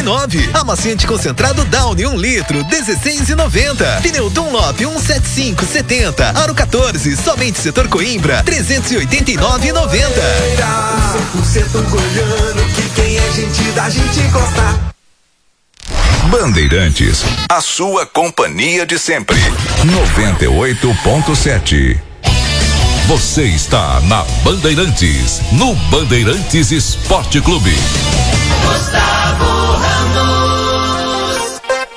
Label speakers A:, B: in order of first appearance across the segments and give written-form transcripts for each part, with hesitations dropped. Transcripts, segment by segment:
A: R$9,99. Amaciante concentrado Downy 1 litro, R$16,90. Pneu Dunlop 175/70, aro 14, somente setor Coimbra, R$389,90.
B: 100% goiano, que quem é gente da gente gosta.
C: Bandeirantes, a sua companhia de sempre. 98.7. Você está na Bandeirantes, no Bandeirantes Esporte Clube.
D: Gustavo Ramos.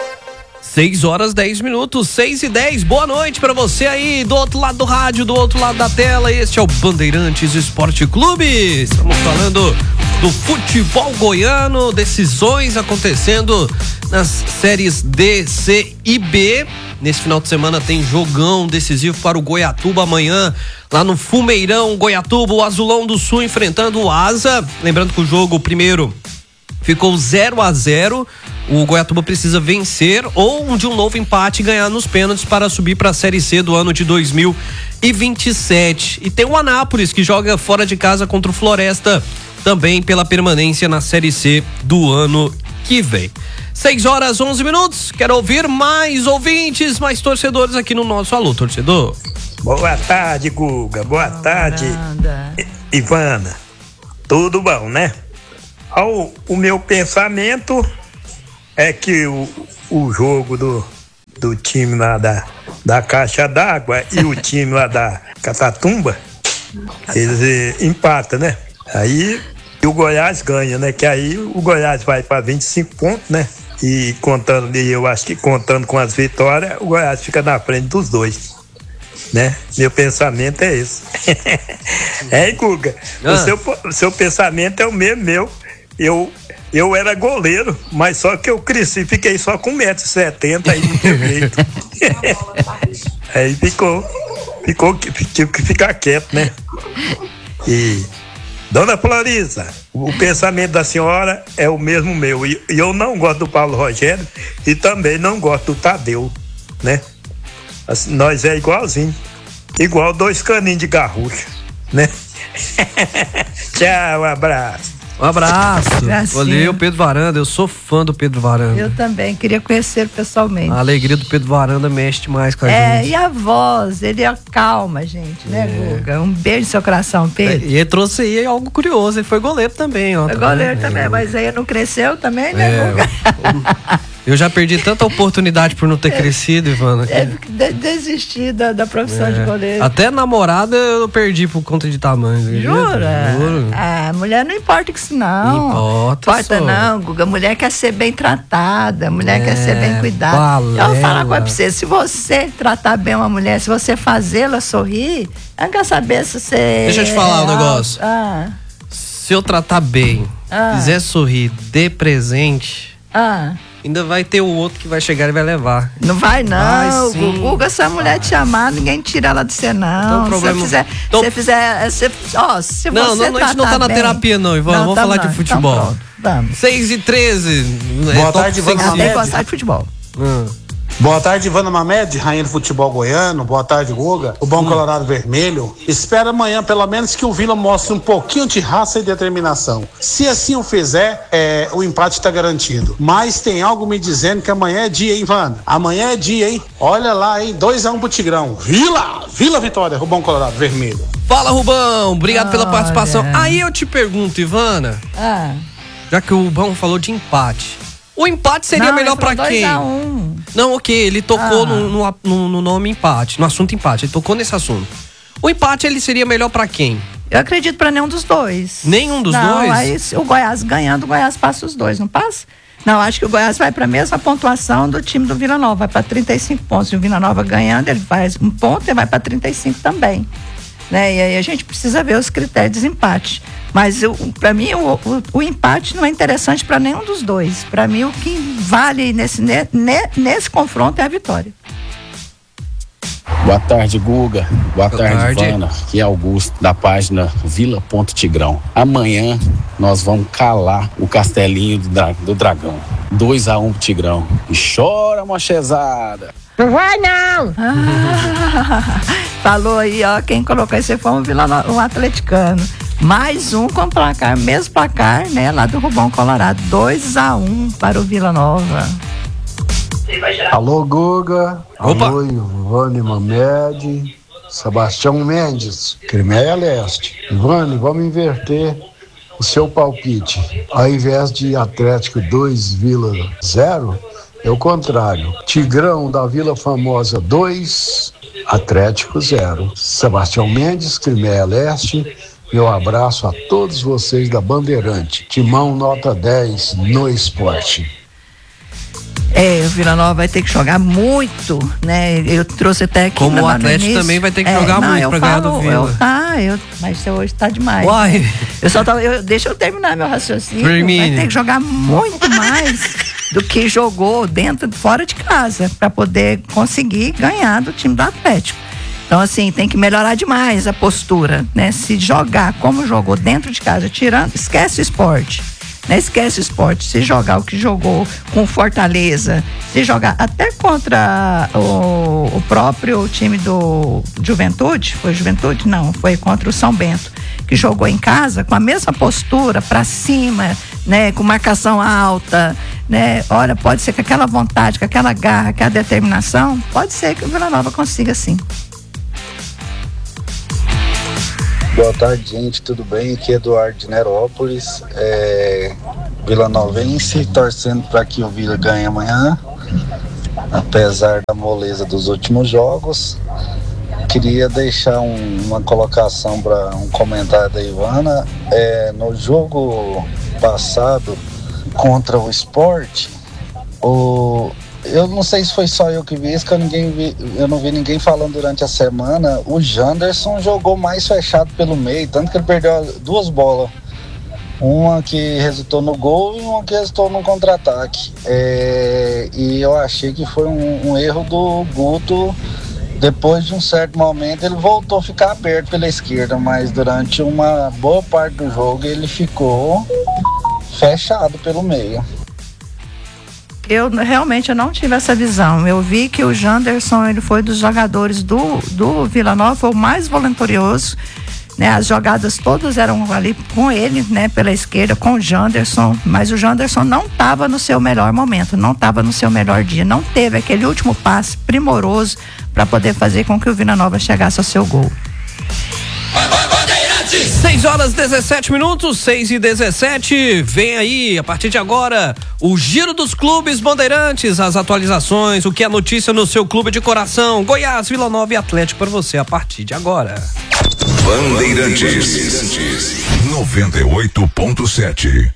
E: 6h10, 6h10. Boa noite pra você aí do outro lado do rádio, do outro lado da tela. Este é o Bandeirantes Esporte Clube. Estamos falando do futebol goiano, decisões acontecendo nas séries D, C e B. Nesse final de semana tem jogão decisivo para o Goiatuba amanhã, lá no Fumeirão, Goiatuba, o Azulão do Sul enfrentando o Asa. Lembrando que o jogo primeiro ficou 0-0. O Goiatuba precisa vencer ou de um novo empate e ganhar nos pênaltis para subir para a Série C do ano de 2027. E tem o Anápolis, que joga fora de casa contra o Floresta, também pela permanência na Série C do ano que vem. 6h11. Quero ouvir mais ouvintes, mais torcedores aqui no nosso Alô Torcedor.
F: Boa tarde, Guga. Boa tarde, Ivana. Tudo bom, né? O meu pensamento é que o jogo do time lá da Caixa d'Água e o time lá da Catatumba, eles empatam, né? Aí o Goiás ganha, né? Que aí o Goiás vai para 25 pontos, né? E eu acho que contando com as vitórias, o Goiás fica na frente dos dois, né? Meu pensamento é esse. Guga, o seu pensamento é o mesmo meu. Eu era goleiro, mas só que eu cresci, fiquei só com 1,70 m, aí não tem jeito. Aí tive que ficar quieto, né? E Dona Florisa, o pensamento da senhora é o mesmo meu. E eu não gosto do Paulo Rogério e também não gosto do Tadeu, né? Assim, nós é igualzinho. Igual 2 caninhos de garrucha, né? Tchau, abraço.
E: Um abraço. Valeu, Pedro Varanda. Eu sou fã do Pedro Varanda.
G: Eu também, queria conhecer pessoalmente.
E: A alegria do Pedro Varanda mexe demais com a gente.
G: E a voz, ele acalma a gente, né, Guga? Um beijo no seu coração, Pedro.
E: E ele trouxe aí algo curioso, ele foi goleiro também, ó.
G: Foi goleiro também, mas aí não cresceu também, né, Guga?
E: Eu já perdi tanta oportunidade por não ter crescido, Ivana.
G: Desistir da profissão de goleiro.
E: Até namorada eu perdi por conta de tamanho.
G: Jura? A mulher não importa com isso, não. Importa não, Guga. A mulher quer ser bem tratada, a mulher quer ser bem cuidada. Eu vou falar com você, se você tratar bem uma mulher, se você fazê-la sorrir, ela não quer saber se você...
E: Deixa eu te falar um negócio. Se eu tratar bem, quiser sorrir, dê presente... Ainda vai ter o outro que vai chegar e vai levar.
G: Não vai não, Guga, se a mulher te amar, ninguém tira ela de você não.
E: Então,
G: se você fizer,
E: não, a gente não tá na terapia não, Ivan, vamos falar de futebol.
G: Então,
E: 6h13.
H: Boa tarde, Ivana Mamed.
G: Tem que gostar de futebol.
H: Boa tarde, Ivana Mamed, rainha do futebol goiano. Boa tarde, Guga. O bom Colorado Vermelho. Espera amanhã, pelo menos, que o Vila mostre um pouquinho de raça e determinação. Se assim o fizer, o empate está garantido. Mas tem algo me dizendo que amanhã é dia, hein, Ivana? Amanhã é dia, hein? Olha lá, hein? 2-1 pro Tigrão. Vila Vitória, Rubão Colorado Vermelho.
E: Fala, Rubão. Obrigado pela participação. Aí eu te pergunto, Ivana, já que o Rubão falou de empate, o empate seria melhor pra quem?
G: 2-1.
E: Não, ok, ele tocou no nome empate, no assunto empate, ele tocou nesse assunto. O empate, ele seria melhor pra quem?
G: Eu acredito pra nenhum dos dois.
E: Nenhum dos dois?
G: Não, aí o Goiás ganhando, o Goiás passa os dois, não passa? Não, acho que o Goiás vai pra mesma pontuação do time do Vila Nova, vai pra 35 pontos. E o Vila Nova ganhando, ele faz um ponto e vai pra 35 também. Né? E aí a gente precisa ver os critérios de desempate. Mas para mim o empate não é interessante para nenhum dos dois. Para mim o que vale nesse confronto é a vitória.
I: Boa tarde, Guga. Boa tarde, Ivana. Aqui é Augusto, da página Vila.Tigrão. Amanhã nós vamos calar o castelinho do Dragão. 2-1 pro Tigrão. E chora, mochezada.
G: Não vai não! Falou aí, ó, quem colocou esse foi um atleticano. Mais um com placar, mesmo placar, né? Lá do Rubão Colorado, 2-1 para o Vila Nova.
J: Alô, Guga.
E: Opa.
J: Alô, Ivane Mamed. Sebastião Mendes, Crimeia Leste. Ivane, vamos inverter o seu palpite. Ao invés de Atlético 2, Vila 0, é o contrário. Tigrão da Vila Famosa 2, Atlético 0. Sebastião Mendes, Crimeia Leste. Meu abraço a todos vocês da Bandeirante. Timão nota 10 no esporte.
G: O Vila Nova vai ter que jogar muito, né? Eu trouxe até aqui.
E: Como o Atlético também vai ter que jogar muito pra ganhar do Vila.
G: Mas você hoje tá demais.
E: Uai.
G: Deixa eu terminar meu raciocínio.
E: Termine.
G: Vai ter que jogar muito mais do que jogou fora de casa, para poder conseguir ganhar do time do Atlético. Então, assim, tem que melhorar demais a postura, né? Se jogar como jogou dentro de casa, esquece o esporte. Né? Esquece o esporte. Se jogar o que jogou com Fortaleza, se jogar até contra o próprio time do Juventude, foi Juventude? Não, foi contra o São Bento, que jogou em casa com a mesma postura, pra cima, né? Com marcação alta, né? Olha, pode ser que aquela vontade, com aquela garra, aquela determinação, pode ser que o Vila Nova consiga sim.
K: Boa tarde, gente, tudo bem? Aqui é Eduardo de Nerópolis, vilanovense, torcendo para que o Vila ganhe amanhã, apesar da moleza dos últimos jogos. Queria deixar uma colocação para um comentário da Ivana. No jogo passado contra o Sport, eu não sei se foi só eu que vi isso, que eu não vi ninguém falando durante a semana. O Janderson jogou mais fechado pelo meio, tanto que ele perdeu 2 bolas. Uma que resultou no gol e uma que resultou no contra-ataque. E eu achei que foi um erro do Guto. Depois de um certo momento ele voltou a ficar aberto pela esquerda, mas durante uma boa parte do jogo ele ficou fechado pelo meio.
G: Eu realmente não tive essa visão. Eu vi que o Janderson, ele foi dos jogadores do Vila Nova, foi o mais voluntarioso, né? As jogadas todas eram ali com ele, né? Pela esquerda, com o Janderson, mas o Janderson não estava no seu melhor momento, não estava no seu melhor dia, não teve aquele último passe primoroso para poder fazer com que o Vila Nova chegasse ao seu gol.
E: 6h17, 6h17, vem aí, a partir de agora, o Giro dos Clubes Bandeirantes, as atualizações, o que é notícia no seu clube de coração, Goiás, Vila Nova e Atlético para você a partir de agora.
C: Bandeirantes 98.7.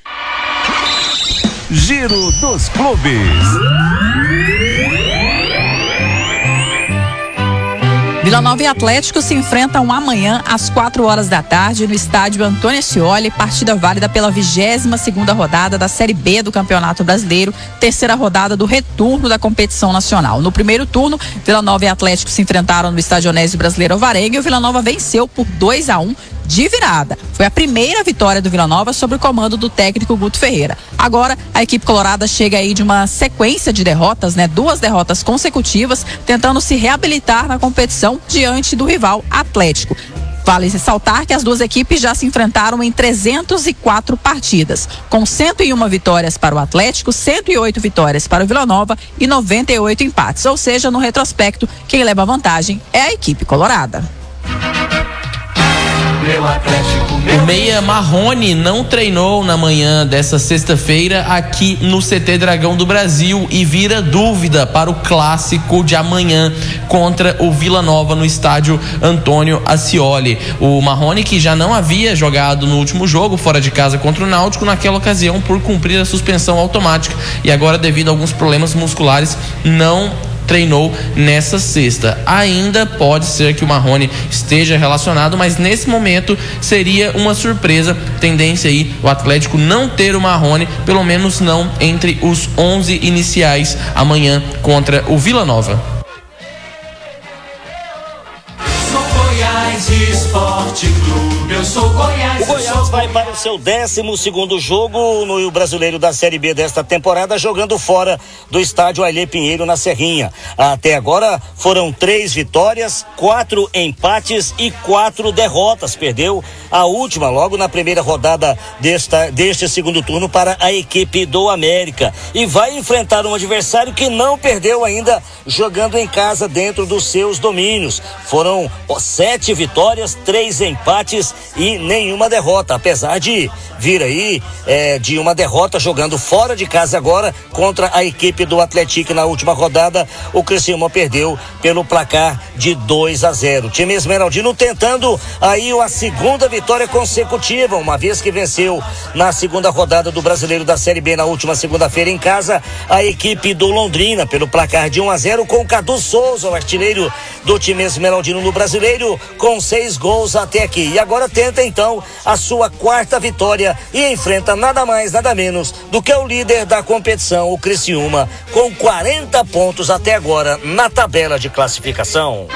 A: Giro dos Clubes.
L: Vila Nova e Atlético se enfrentam amanhã às 4h da tarde no estádio Antônio Ascioli, partida válida pela 22ª rodada da Série B do Campeonato Brasileiro, terceira rodada do retorno da competição nacional. No primeiro turno, Vila Nova e Atlético se enfrentaram no estádio Onésio Brasileiro Alvarenga e o Vila Nova venceu por 2-1 de virada. Foi a primeira vitória do Vila Nova sob o comando do técnico Guto Ferreira. Agora, a equipe colorada chega aí de uma sequência de derrotas, né? 2 derrotas consecutivas, tentando se reabilitar na competição diante do rival Atlético. Vale ressaltar que as duas equipes já se enfrentaram em 304 partidas, com 101 vitórias para o Atlético, 108 vitórias para o Vila Nova e 98 empates. Ou seja, no retrospecto, quem leva vantagem é a equipe colorada.
M: O meia Marrone não treinou na manhã dessa sexta-feira aqui no CT Dragão do Brasil e vira dúvida para o clássico de amanhã contra o Vila Nova no estádio Antônio Ascioli. O Marrone, que já não havia jogado no último jogo fora de casa contra o Náutico, naquela ocasião por cumprir a suspensão automática, e agora, devido a alguns problemas musculares, não treinou nessa sexta. Ainda pode ser que o Marrone esteja relacionado, mas nesse momento seria uma surpresa. Tendência aí o Atlético não ter o Marrone, pelo menos não entre os 11 iniciais amanhã contra o Vila Nova.
B: Sou Goiás Esporte Clube, eu
D: Eu sou Goiás.
N: O Goiás vai para o seu 12º jogo no Brasileiro da Série B desta temporada, jogando fora do estádio Ailê Pinheiro, na Serrinha. Até agora foram 3 vitórias, 4 empates e 4 derrotas. Perdeu a última logo na primeira rodada deste segundo turno para a equipe do América. E vai enfrentar um adversário que não perdeu ainda, jogando em casa dentro dos seus domínios. Foram 7 vitórias, 3 empates e nenhuma derrota, apesar de vir aí de uma derrota jogando fora de casa agora contra a equipe do Atlético. Na última rodada o Criciúma perdeu pelo placar de 2-0. O time esmeraldino tentando aí a segunda vitória consecutiva, uma vez que venceu na segunda rodada do Brasileiro da Série B na última segunda-feira em casa a equipe do Londrina pelo placar de 1-0, com Cadu Souza, o artilheiro do time esmeraldino no Brasileiro, com 6 gols até aqui. E agora tenta então a sua 4ª vitória e enfrenta nada mais, nada menos do que o líder da competição, o Criciúma, com 40 pontos até agora na tabela de classificação.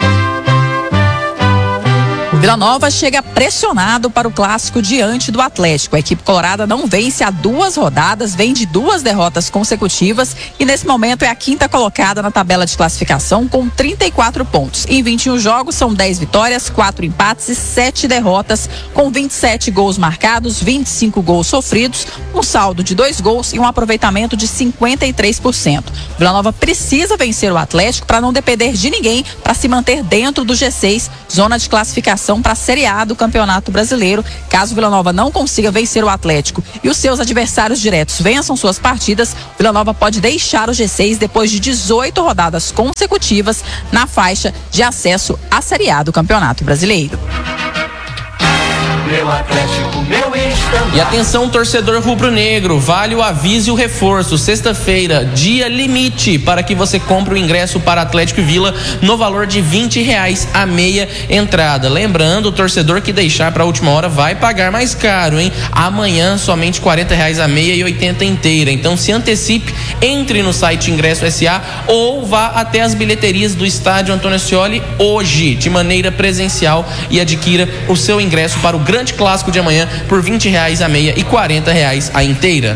L: Vila Nova chega pressionado para o clássico diante do Atlético. A equipe colorada não vence há 2 rodadas, vem de 2 derrotas consecutivas e nesse momento é a 5ª colocada na tabela de classificação com 34 pontos. Em 21 jogos são 10 vitórias, 4 empates e 7 derrotas, com 27 gols marcados, 25 gols sofridos, um saldo de 2 gols e um aproveitamento de 53%. Vila Nova precisa vencer o Atlético para não depender de ninguém para se manter dentro do G6, zona de classificação para a Série A do Campeonato Brasileiro. Caso Vila Nova não consiga vencer o Atlético e os seus adversários diretos vençam suas partidas, Vila Nova pode deixar o G6 depois de 18 rodadas consecutivas na faixa de acesso à Série A do Campeonato Brasileiro.
D: Meu Atlético, meu estandarte.
M: E atenção, torcedor rubro-negro, vale o aviso e o reforço. Sexta-feira, dia limite para que você compre o ingresso para Atlético e Vila no valor de R$20 a meia entrada. Lembrando, o torcedor que deixar para a última hora vai pagar mais caro, hein? Amanhã somente R$40 a meia e 80 inteira. Então se antecipe, entre no site Ingresso SA ou vá até as bilheterias do estádio Antônio Scioli hoje, de maneira presencial, e adquira o seu ingresso para o grande clássico de amanhã por R$20 a meia e R$40 a inteira.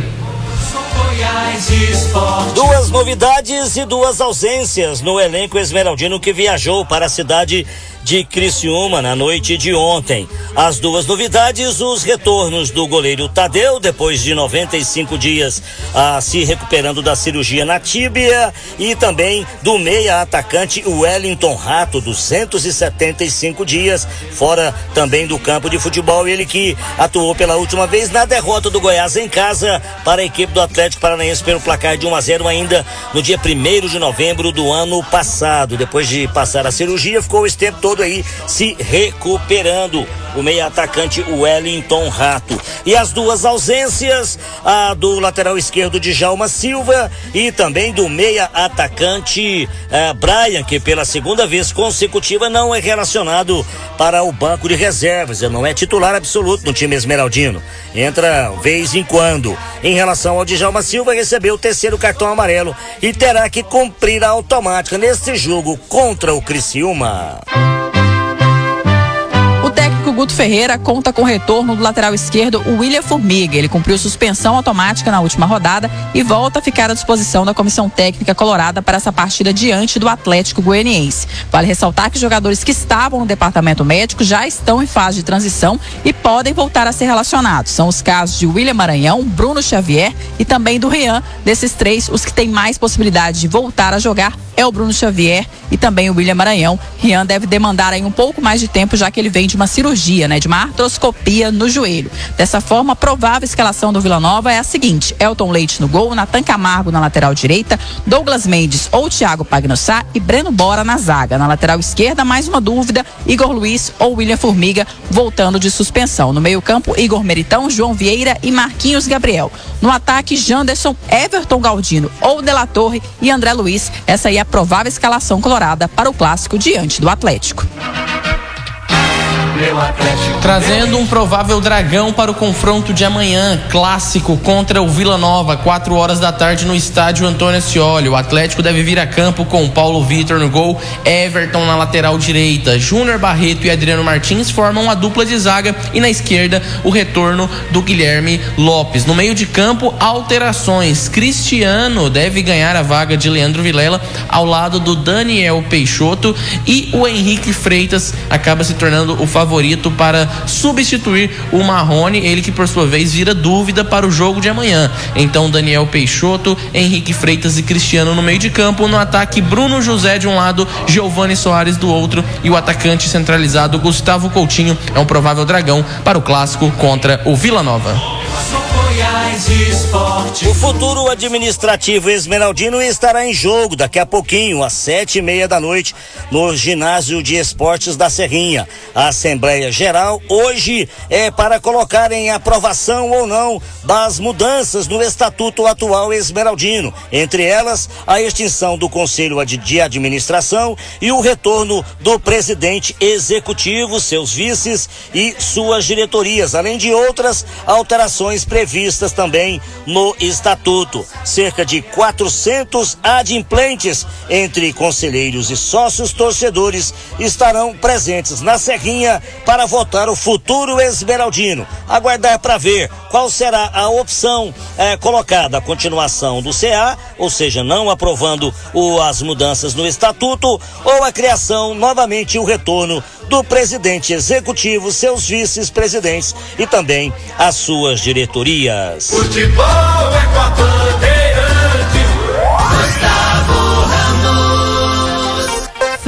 N: 2 novidades e 2 ausências no elenco esmeraldino que viajou para a cidade de Criciúma na noite de ontem. As 2 novidades: os retornos do goleiro Tadeu, depois de 95 dias se recuperando da cirurgia na tíbia, e também do meia atacante Wellington Rato, 275 dias fora também do campo de futebol. Ele que atuou pela última vez na derrota do Goiás em casa para a equipe do Atlético Paranaense pelo placar de 1-0 ainda no dia 1º de novembro do ano passado. Depois de passar a cirurgia, ficou esse tempo todo aí se recuperando, o meia atacante Wellington Rato. E as 2 ausências, a do lateral esquerdo Djalma Silva e também do meia atacante Brian, que pela 2ª vez consecutiva não é relacionado para o banco de reservas. Ele não é titular absoluto no time esmeraldino, entra vez em quando. Em relação ao Djalma Silva, recebeu o 3º cartão amarelo e terá que cumprir a automática neste jogo contra o Criciúma.
L: O técnico Guto Ferreira conta com o retorno do lateral esquerdo, o William Formiga. Ele cumpriu suspensão automática na última rodada e volta a ficar à disposição da comissão técnica colorada para essa partida diante do Atlético Goianiense. Vale ressaltar que jogadores que estavam no departamento médico já estão em fase de transição e podem voltar a ser relacionados. São os casos de William Maranhão, Bruno Xavier e também do Rian. Desses 3, os que têm mais possibilidade de voltar a jogar é o Bruno Xavier e também o William Maranhão. Rian deve demandar aí um pouco mais de tempo, já que ele vem de uma cirurgia, de uma artroscopia no joelho. Dessa forma, a provável escalação do Vila Nova é a seguinte: Elton Leite no gol, Natan Camargo na lateral direita, Douglas Mendes ou Thiago Pagnussá e Breno Bora na zaga. Na lateral esquerda, mais uma dúvida: Igor Luiz ou William Formiga, voltando de suspensão. No meio-campo, Igor Meritão, João Vieira e Marquinhos Gabriel. No ataque, Janderson, Everton Galdino ou De La Torre e André Luiz. Essa aí é a provável escalação colorada para o clássico diante do Atlético.
D: meu Atlético.
M: Trazendo um provável Dragão para o confronto de amanhã, clássico contra o Vila Nova, 4 horas da tarde no estádio Antônio Ascioli. O Atlético deve vir a campo com Paulo Vitor no gol, Everton na lateral direita, Júnior Barreto e Adriano Martins formam a dupla de zaga e na esquerda o retorno do Guilherme Lopes. No meio de campo, alterações. Cristiano deve ganhar a vaga de Leandro Vilela ao lado do Daniel Peixoto e o Henrique Freitas acaba se tornando o favorito para substituir o Marrone, ele que por sua vez vira dúvida para o jogo de amanhã. Então Daniel Peixoto, Henrique Freitas e Cristiano no meio de campo, no ataque Bruno José de um lado, Giovani Soares do outro e o atacante centralizado Gustavo Coutinho é um provável Dragão para o clássico contra o Vila Nova.
N: O futuro administrativo esmeraldino estará em jogo daqui a pouquinho, às 7:30 da noite, no ginásio de esportes da Serrinha. A Assembleia Geral hoje é para colocar em aprovação ou não das mudanças no estatuto atual esmeraldino, entre elas a extinção do Conselho de Administração e o retorno do presidente executivo, seus vices e suas diretorias, além de outras alterações previstas também no estatuto. Cerca de 400 adimplentes entre conselheiros e sócios torcedores estarão presentes na Serrinha para votar o futuro esmeraldino. Aguardar para ver qual será a opção colocada, a continuação do CA, ou seja, não aprovando as mudanças no estatuto, ou a criação, novamente o retorno do presidente executivo, seus vice-presidentes e também as suas diretorias.
B: Futebol é com a Bandeirantes. Gustavo Ramos.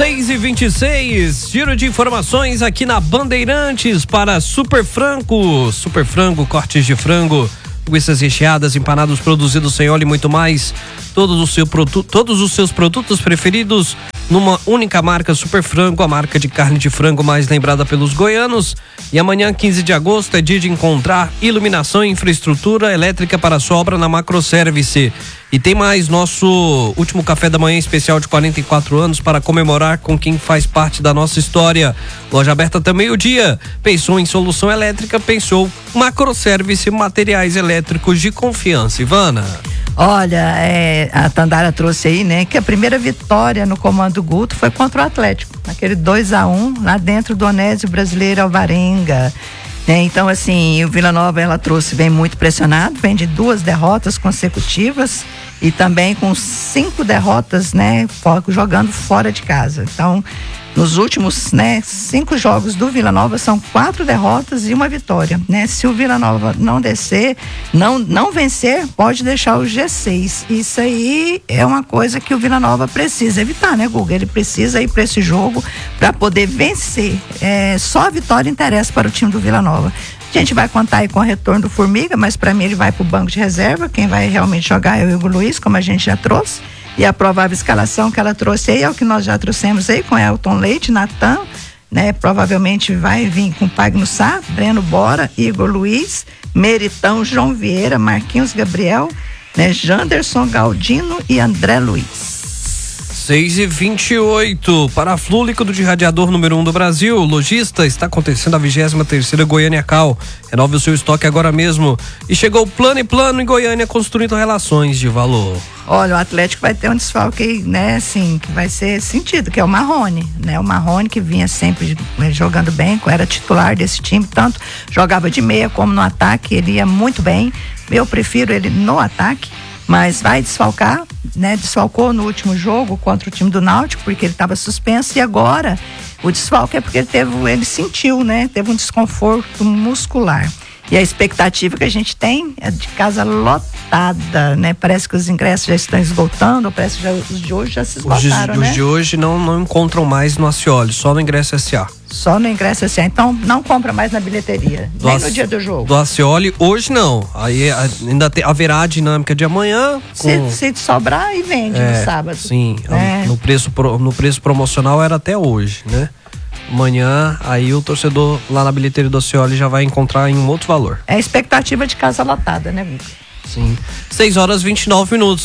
E: 6h26, giro de informações aqui na Bandeirantes para Super Frango. Super Frango, cortes de frango, linguiças recheadas, empanados produzidos sem óleo e muito mais. Todos os seus produtos preferidos numa única marca, Super Frango, a marca de carne de frango mais lembrada pelos goianos. E amanhã, 15 de agosto, é dia de encontrar iluminação e infraestrutura elétrica para sua obra na Macroservice. E tem mais, nosso último café da manhã especial de 44 anos para comemorar com quem faz parte da nossa história. Loja aberta até meio-dia. Pensou em solução elétrica? Pensou Macroservice, materiais elétricos de confiança. Ivana.
G: Olha, a Tandara trouxe aí, né, que a primeira vitória no comando Guto foi contra o Atlético, naquele 2-1 lá dentro do Onésio Brasileiro Alvarenga. Então, assim, o Vila Nova, ela vem muito pressionado, vem de 2 derrotas consecutivas e também com 5 derrotas, né, jogando fora de casa. Então, nos últimos, 5 jogos do Vila Nova são 4 derrotas e 1 vitória, né? Se o Vila Nova não descer, não vencer, pode deixar o G6. Isso aí é uma coisa que o Vila Nova precisa evitar, né, Guga? Ele precisa ir para esse jogo para poder vencer. Só a vitória interessa para o time do Vila Nova. A gente vai contar aí com o retorno do Formiga, mas para mim ele vai para o banco de reserva. Quem vai realmente jogar é o Hugo Luiz, como a gente já trouxe. E a provável escalação que ela trouxe aí é o que nós já trouxemos aí com Elton Leite, Natan, né? Provavelmente vai vir com Pagno Sá, Breno Bora, Igor Luiz, Meritão, João Vieira, Marquinhos Gabriel, né? Janderson Galdino e André Luiz.
E: 6h28, para Flu, líquido de radiador número 1 do Brasil. Lojista, está acontecendo a 23ª Goiânia Cal. Renove o seu estoque agora mesmo. E chegou o Plano e Plano em Goiânia, construindo relações de valor.
G: Olha, o Atlético vai ter um desfalque, né, assim, que vai ser sentido, que é o Marrone, né? O Marrone que vinha sempre jogando bem, era titular desse time, tanto jogava de meia como no ataque, ele ia muito bem. Eu prefiro ele no ataque. Mas vai desfalcar, né? Desfalcou no último jogo contra o time do Náutico, porque ele estava suspenso, e agora o desfalque é porque ele sentiu, né? Teve um desconforto muscular. E a expectativa que a gente tem é de casa lotada, né? Parece que os ingressos já estão esgotando, parece que os de hoje já se esgotaram, né?
E: Os de hoje não encontram mais no Ascioli, só no Ingresso SA.
G: Só no Ingresso SA, então não compra mais na bilheteria, nem no dia do jogo.
E: Do Ascioli, hoje não, aí ainda haverá a dinâmica de amanhã.
G: Se sobrar, e vende no sábado.
E: Sim, no preço promocional era até hoje, né? Amanhã, aí o torcedor lá na bilheteria do Ascioli já vai encontrar em um outro valor.
G: É a expectativa de casa lotada, né, Guga?
E: Sim. 6h29.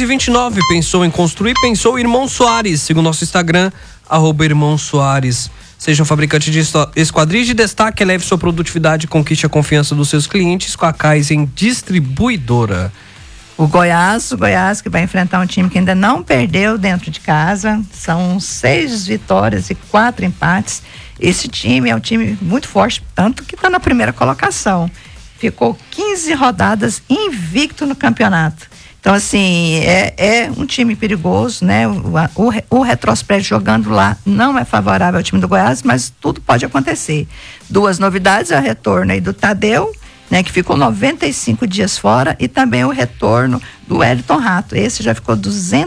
E: 6h29, pensou em construir, pensou Irmão Soares. Siga o nosso Instagram, @Irmão Soares. Seja um fabricante de esquadrias de destaque, eleve sua produtividade e conquiste a confiança dos seus clientes com a Kaizen Distribuidora.
G: O Goiás que vai enfrentar um time que ainda não perdeu dentro de casa, são 6 vitórias e 4 empates. Esse time é um time muito forte, tanto que está na primeira colocação. Ficou 15 rodadas invicto no campeonato. Então, assim, é um time perigoso, né? O retrospecto jogando lá não é favorável ao time do Goiás, mas tudo pode acontecer. 2 novidades, é o retorno aí do Tadeu, né, que ficou 95 dias fora, e também o retorno do Wellington Rato. Esse já ficou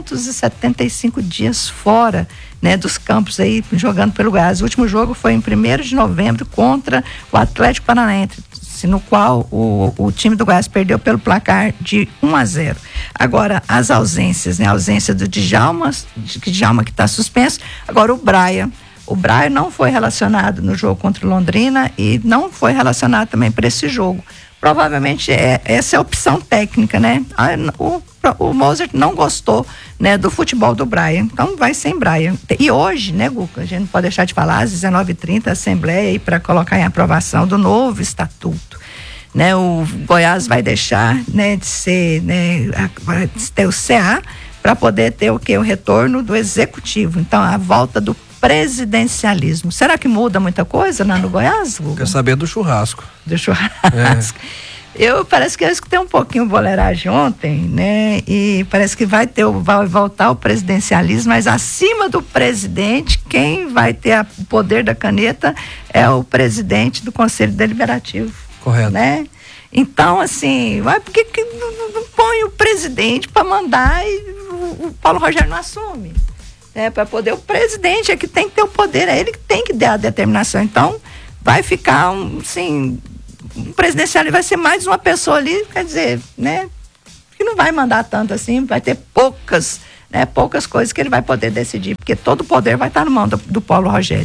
G: 275 dias fora, né, dos campos aí, jogando pelo Goiás. O último jogo foi em 1º de novembro contra o Atlético Paranaense, no qual o time do Goiás perdeu pelo placar de 1-0. Agora, as ausências, né, a ausência do Djalma que está suspenso. Agora, o Brian não foi relacionado no jogo contra o Londrina e não foi relacionado também para esse jogo. Provavelmente essa é a opção técnica, né? O Mozart não gostou, né, do futebol do Brian, então vai sem Brian. E hoje, né, Guca, a gente não pode deixar de falar, às 19h30, a Assembleia aí para colocar em aprovação do novo estatuto. Né, o Goiás vai deixar, né, de ser, né, vai ter o CA para poder ter o retorno do executivo. Então, a volta do presidencialismo. Será que muda muita coisa no Goiás, Guga?
E: Quer saber do churrasco.
G: Do churrasco. Parece que eu escutei um pouquinho boleiragem ontem, né? E parece que vai voltar o presidencialismo, mas acima do presidente, quem vai ter o poder da caneta é o presidente do Conselho Deliberativo.
E: Correto.
G: Né? Então, assim, por que não põe o presidente para mandar e o Paulo Rogério não assume? Para poder, o presidente é que tem que ter o poder, é ele que tem que dar a determinação. Então, vai ficar o presidencial vai ser mais uma pessoa ali, quer dizer, né, que não vai mandar tanto assim, vai ter poucas coisas que ele vai poder decidir, porque todo o poder vai estar na mão do Paulo Rogério.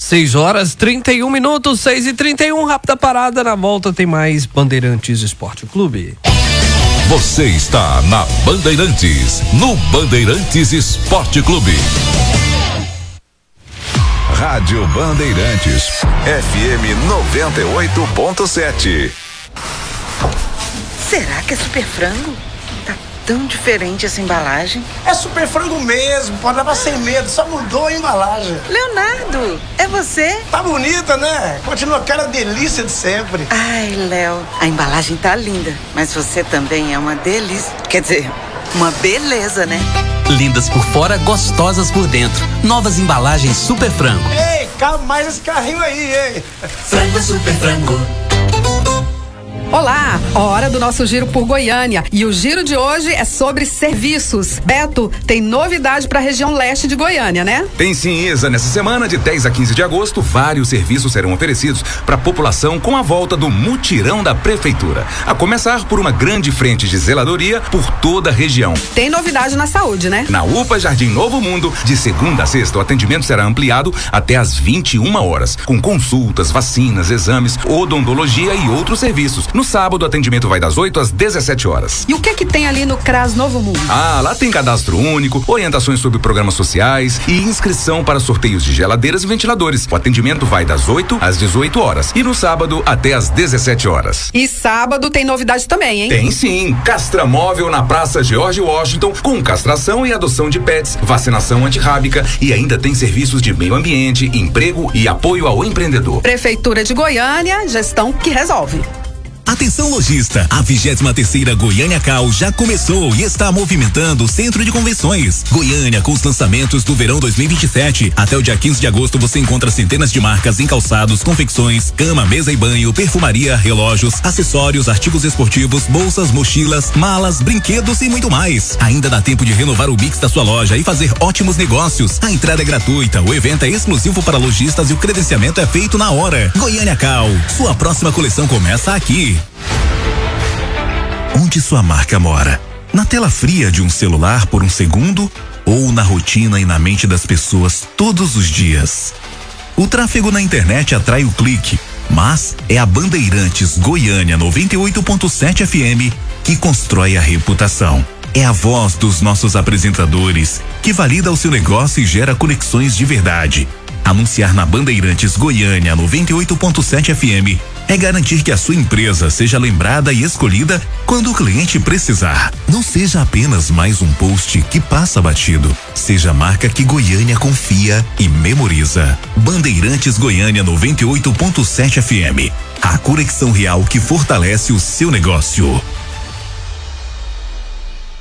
E: 6h31, 6h31, rápida parada, na volta tem mais Bandeirantes Esporte Clube.
C: Você está na Bandeirantes, no Bandeirantes Esporte Clube. Rádio Bandeirantes, FM 98.7.
O: Será que é super frango? Tá tão diferente essa embalagem.
P: É super frango mesmo, pode levar sem medo, só mudou a embalagem.
O: Leonardo, é você?
P: Tá bonita, né? Continua aquela delícia de sempre.
O: Ai, Léo, a embalagem tá linda, mas você também é uma delícia. Quer dizer, uma beleza, né?
Q: Lindas por fora, gostosas por dentro. Novas embalagens Super Frango.
P: Ei, calma mais esse carrinho aí, hein?
Q: Frango Super Frango.
R: Olá, hora do nosso giro por Goiânia, e o giro de hoje é sobre serviços. Beto, tem novidade para a região leste de Goiânia, né?
S: Tem sim, Isa. Nessa semana de 10 a 15 de agosto, vários serviços serão oferecidos para a população com a volta do mutirão da prefeitura, a começar por uma grande frente de zeladoria por toda a região.
R: Tem novidade na saúde, né?
S: Na UPA Jardim Novo Mundo, de segunda a sexta, o atendimento será ampliado até às 21 horas, com consultas, vacinas, exames, odontologia e outros serviços. No sábado, o atendimento vai das 8 às 17 horas.
R: E o que tem ali no CRAS Novo Mundo?
S: Lá tem cadastro único, orientações sobre programas sociais e inscrição para sorteios de geladeiras e ventiladores. O atendimento vai das 8 às 18 horas e no sábado até às 17 horas.
R: E sábado tem novidade também, hein?
S: Tem sim, castramóvel na Praça George Washington, com castração e adoção de pets, vacinação antirrábica, e ainda tem serviços de meio ambiente, emprego e apoio ao empreendedor.
R: Prefeitura de Goiânia, gestão que resolve.
T: Atenção lojista, a 23ª Goiânia Cal já começou e está movimentando o Centro de Convenções Goiânia com os lançamentos do verão 2027. Até o dia 15 de agosto você encontra centenas de marcas em calçados, confecções, cama, mesa e banho, perfumaria, relógios, acessórios, artigos esportivos, bolsas, mochilas, malas, brinquedos e muito mais. Ainda dá tempo de renovar o mix da sua loja e fazer ótimos negócios. A entrada é gratuita, o evento é exclusivo para lojistas e o credenciamento é feito na hora. Goiânia Cal, sua próxima coleção começa aqui. Onde sua marca mora? Na tela fria de um celular por um segundo ou na rotina e na mente das pessoas todos os dias? O tráfego na internet atrai o clique, mas é a Bandeirantes Goiânia 98.7 FM que constrói a reputação. É a voz dos nossos apresentadores que valida o seu negócio e gera conexões de verdade. Anunciar na Bandeirantes Goiânia 98.7 FM é garantir que a sua empresa seja lembrada e escolhida quando o cliente precisar. Não seja apenas mais um post que passa batido. Seja a marca que Goiânia confia e memoriza. Bandeirantes Goiânia 98.7 FM. A conexão real que fortalece o seu negócio.